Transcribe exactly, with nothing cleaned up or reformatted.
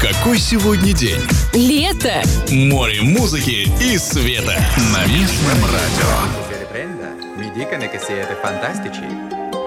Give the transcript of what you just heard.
Какой сегодня день? Лето! Море музыки и света на Местном радио. Se riprenda, mi dicano che siete fantastici.